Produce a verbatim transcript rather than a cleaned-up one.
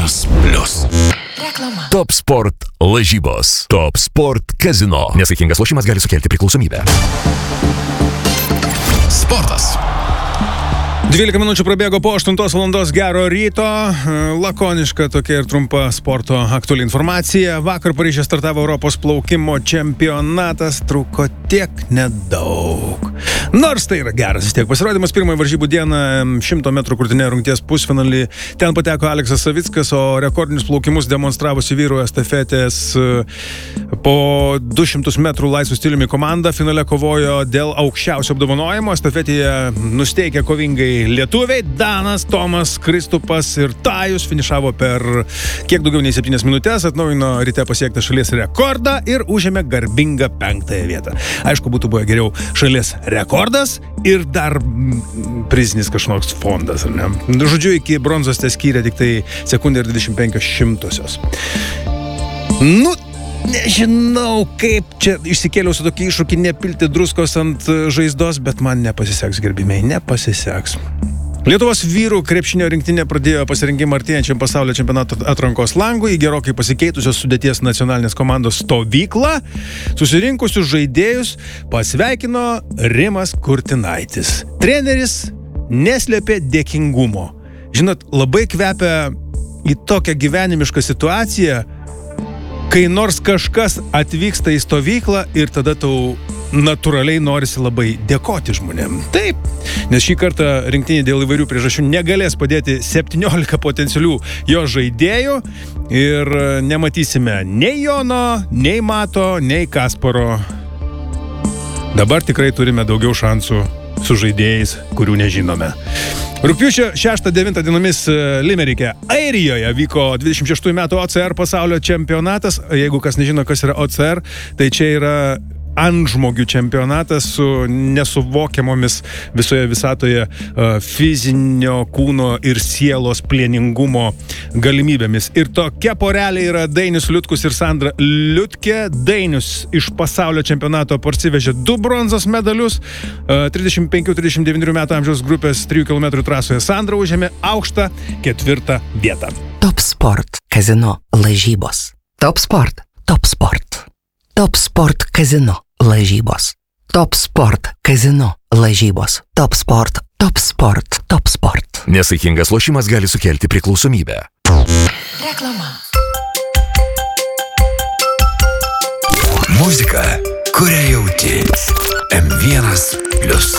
Vienas Plius. Reklama. Top Sport lažybos. Top Sport kazino. Nesaikingas lošimas gali sukelti priklausomybę. Sportas. dvylika minučių prabėgo po aštuntos valandos. Gero ryto. Lakoniška tokia ir trumpa sporto aktuali informacija. Vakar Paryžiuje startavo Europos plaukimo čempionatas. Truko tiek nedaug. Nors tai yra geras vis tiek pasirodymas. Pirmąją varžybų dieną šimto metrų krūtine rungties pusfinalį. Ten pateko Aleksas Savickas, o rekordinius plaukimus demonstravusi vyrų estafetės po du šimtus metrų laisvų stiliumi komanda finale kovojo dėl aukščiausio apdovanojimo. Estafetėje nusteikė kovingai lietuviai. Danas, Tomas, Kristupas ir Tajus finišavo per kiek daugiau nei septynias minutės, atnaujino ryte pasiektą šalies rekordą ir užėmė garbingą penktąją vietą. Aišku, būtų buvę geriau šalies rekordas ir dar prizinis kažkoks fondas, ar ne? Žodžiu, iki bronzos te skyrė tik tai sekundė ir dvidešimt penkios šimtosios. Nu, nežinau, kaip čia išsikėliau su tokį iššūkį nepilti druskos ant žaizdos, bet man nepasiseks, gerbimiai, nepasiseks. Lietuvos vyrų krepšinio rinktinė pradėjo pasirinkimą artėjančiam pasaulio čempionato atrankos langui į gerokai pasikeitusios sudėties nacionalinės komandos stovyklą. Susirinkusius žaidėjus pasveikino Rimas Kurtinaitis. Treneris neslėpė dėkingumo. Žinot, labai kvepia į tokią gyvenimišką situaciją, kai nors kažkas atvyksta į stovyklą ir tada tau natūraliai norisi labai dėkoti žmonėm. Taip, nes šį kartą rinktinė dėl įvairių priežasčių negalės padėti septyniolika potencialių jo žaidėjų ir nematysime nei Jono, nei Mato, nei Kasparo. Dabar tikrai turime daugiau šansų su žaidėjais, kurių nežinome. Rugpjūčio šeštą devintą dienomis Limerike, Airijoje vyko dvidešimt šeštųjų metų O C R pasaulio čempionatas. Jeigu kas nežino, kas yra O C R, tai čia yra antžmogių čempionatas su nesuvokiamomis visoje visatoje fizinio kūno ir sielos plieningumo galimybėmis. Ir tokia porelė yra Dainius Liutkus ir Sandra Liutkė. Dainius iš pasaulio čempionato parsivežė du bronzos medalius trisdešimt penkių trisdešimt devynių metų amžiaus grupės trijų kilometrų trasoje. Sandra užėmė aukštą ketvirtą vietą. Top Sport kazino lažybos. Top Sport. Top Sport. Top Sport kazino lažybos. Top Sport kazino lažybos. Top Sport. Top Sport. Top Sport. Nesaikingas lošimas gali sukelti priklausomybę. Reklama. Muzika, kurią jauti. M vienas Plius.